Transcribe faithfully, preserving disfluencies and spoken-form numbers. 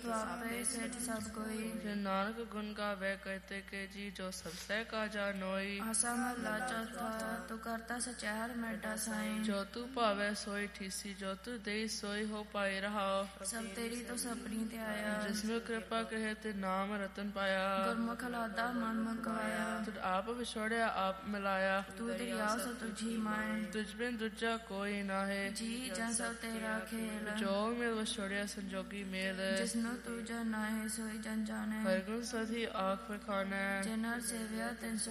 ਤੁਹਾਪੇ ਸਿੱਧ ਸਭ ਕੋਈ। ਜੇ ਨਾਨਕ ਗੁਣ ਗਾਵੇ ਕਹਤੇ ਕੇ ਜੀ ਜੋ ਸਭ ਸਹਿ ਕਾ ਜਾਨੋਈ। ਆਸਾ ਮਹਲਾ ਚੌਥਾ। ਤੂੰ ਕਰਤਾ ਸਚਿਆਰ ਮੈਡਾ ਸਾਈਂ। ਜੋ ਤੂੰ ਭਾਵੇ ਸੋਈ ਠੀਸੀ ਜੋ ਤੂੰ ਦੇਈ ਸੋਈ ਹੋ ਪਾਈ ਰਹਾਓ। ਸਭ ਤੇਰੀ ਤੋਂ ਸਪਣੀ ਤੇ ਆਇਆ। ਜਿਸਨੂੰ ਕਿਰਪਾ ਕਹੇ ਤੇ ਨਾਮ ਰਤਨ ਪਾਇਆ। ਗੁਰਮੁਖ ਲਾਦਾ ਮਨ ਮੁਕਵਾਇਆ। ਤੁਧ ਆਪ ਵਿਛੋੜਿਆ ਆਪ ਮਿਲਾਇਆ। ਤੂੰ ਦਰਿਆ ਸੋ ਤੁਝੀ ਮਾਏ। ਤੁਝ ਬਿਨ ਦੂਜਾ ਕੋਈ ਨਾਹੇ। ਜੀ ਜਨ ਸਭ ਤੇਰਾ ਖੇਲ। ਜੋ ਮਿਲ ਵਿਛੋੜਿਆ ਸੰਜੋਗੀ ਮੇਲ। ਜਿਸਨੂੰ ਤੂੰ ਜਨ ਨਾਹੇ ਸੋਈ ਜਨ ਜਾਣੇ। ਹਰਿ ਗੁਣ ਸਦੀ ਆਖ ਵਖਾਨੈ। ਜਿਨ੍ਹਾਂ ਸੇਵਿਆ ਤਿਨ